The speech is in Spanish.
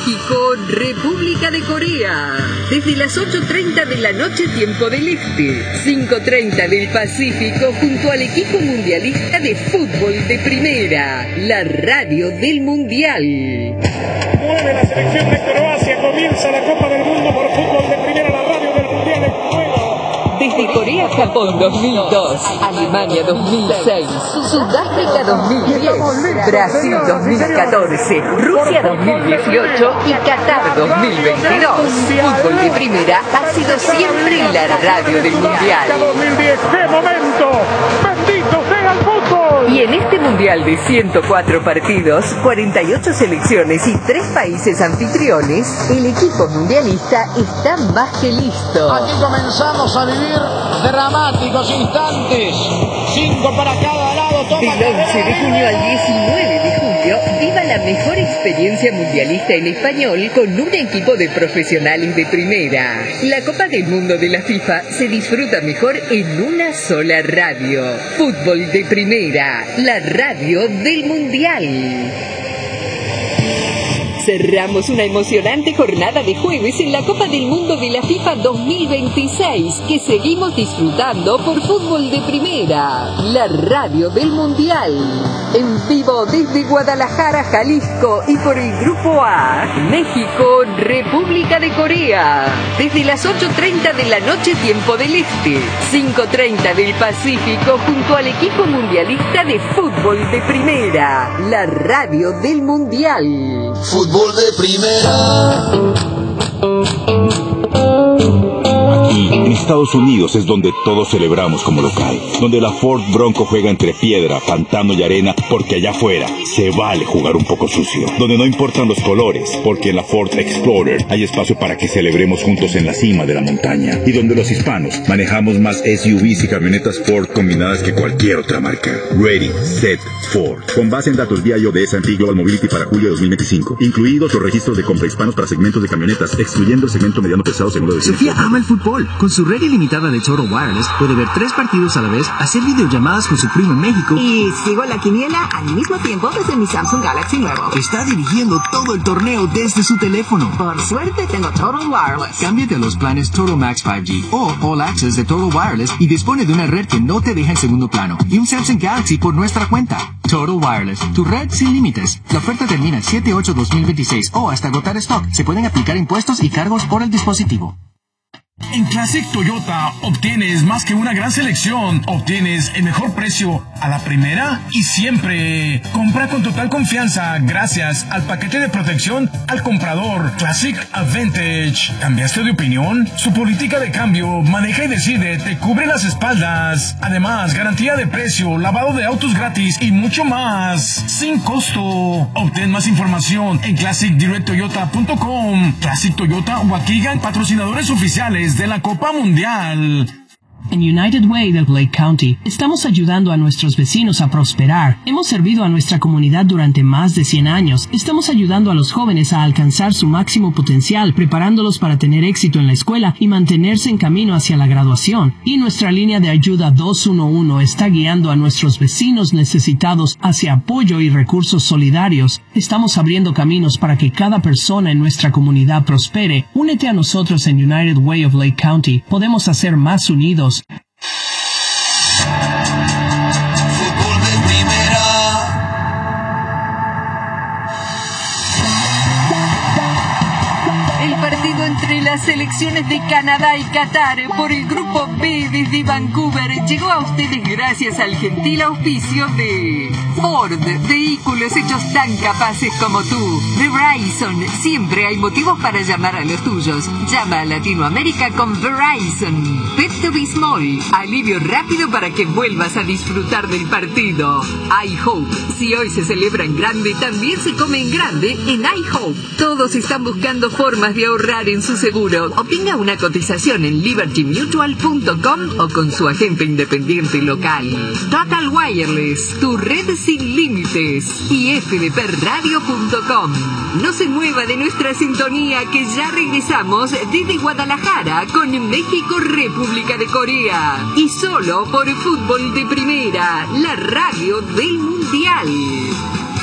México, República de Corea. Desde las 8:30 de la noche, tiempo del Este, 5:30 del Pacífico, junto al equipo mundialista de fútbol de primera, la radio del Mundial. Mueve la selección de Croacia, comienza la Copa del Mundo por fútbol de primera, la radio del Mundial en juego. Desde Corea-Japón 2002, Alemania 2006, Sudáfrica 2010, Brasil 2014, Rusia 2018 y Qatar 2022. Fútbol de primera ha sido siempre la radio del Mundial. 2010, ¡qué momento! ¡Bendito sea el fútbol! Y en este Mundial de 104 partidos, 48 selecciones y 3 países anfitriones, el equipo mundialista está más que listo. Aquí comenzamos a vivir dramáticos instantes. 5 para cada lado. Del 11 de junio al 19 de julio, viva la mejor experiencia mundialista en español con un equipo de profesionales de primera. La Copa del Mundo de la FIFA se disfruta mejor en una sola radio. Fútbol de primera, la radio del Mundial. Cerramos una emocionante jornada de jueves en la Copa del Mundo de la FIFA 2026, que seguimos disfrutando por fútbol de primera, la radio del Mundial. En vivo desde Guadalajara, Jalisco, y por el Grupo A, México, República de Corea. Desde las 8:30 de la noche, tiempo del Este, 5:30 del Pacífico, junto al equipo mundialista de fútbol de primera, la radio del Mundial. Fútbol de primera. Aquí, en Estados Unidos, es donde todos celebramos como local. Donde la Ford Bronco juega entre piedra, pantano y arena, porque allá afuera se vale jugar un poco sucio. Donde no importan los colores, porque en la Ford Explorer hay espacio para que celebremos juntos en la cima de la montaña. Y donde los hispanos manejamos más SUVs y camionetas Ford combinadas que cualquier otra marca. Ready, Set, Ford. Con base en datos vía de S&P Global Mobility para julio de 2025. Incluidos los registros de compra hispanos para segmentos de camionetas, excluyendo el segmento mediano pesado seguro de Sofía ama el fútbol. Con su red ilimitada de Total Wireless puede ver 3 partidos a la vez, hacer videollamadas con su primo en México y sigo la quiniela al mismo tiempo desde mi Samsung Galaxy nuevo. Está dirigiendo todo el torneo desde su teléfono. Por suerte tengo Total Wireless. Cámbiate a los planes Total Max 5G o All Access de Total Wireless y dispone de una red que no te deja en segundo plano y un Samsung Galaxy por nuestra cuenta. Total Wireless, tu red sin límites. La oferta termina el 7/8/2026 o hasta agotar stock. Se pueden aplicar impuestos y cargos por el dispositivo. En Classic Toyota obtienes más que una gran selección, obtienes el mejor precio a la primera y siempre. Compra con total confianza gracias al paquete de protección al comprador Classic Advantage. ¿Cambiaste de opinión? Su política de cambio, maneja y decide, te cubre las espaldas. Además, garantía de precio, lavado de autos gratis y mucho más, sin costo. Obtén más información en ClassicDirectToyota.com. Classic Toyota Waukegan, patrocinadores oficiales de la Copa Mundial. En United Way de Lake County, estamos ayudando a nuestros vecinos a prosperar. Hemos servido a nuestra comunidad durante más de 100 años. Estamos ayudando a los jóvenes a alcanzar su máximo potencial, preparándolos para tener éxito en la escuela y mantenerse en camino hacia la graduación. Y nuestra línea de ayuda 211 está guiando a nuestros vecinos necesitados hacia apoyo y recursos solidarios. Estamos abriendo caminos para que cada persona en nuestra comunidad prospere. Únete a nosotros en United Way of Lake County. Podemos hacer más unidos. Fútbol de primera. El partido entre las selecciones de Canadá y Qatar por el Grupo B desde Vancouver llegó a ustedes gracias al gentil auspicio de Ford, vehículos hechos tan capaces como tú. Verizon, siempre hay motivos para llamar a los tuyos. Llama a Latinoamérica con Verizon. Pepto-Bismol, alivio rápido para que vuelvas a disfrutar del partido. iHope, si hoy se celebra en grande, también se come en grande en iHope. Todos están buscando formas de ahorrar en su seguro. Obtenga una cotización en libertymutual.com o con su agente independiente local. Total Wireless, tu red sin límites. Y fdpradio.com. No se mueva de nuestra sintonía, que ya regresamos desde Guadalajara con México, República de Corea. Y solo por fútbol de primera, la radio del Mundial.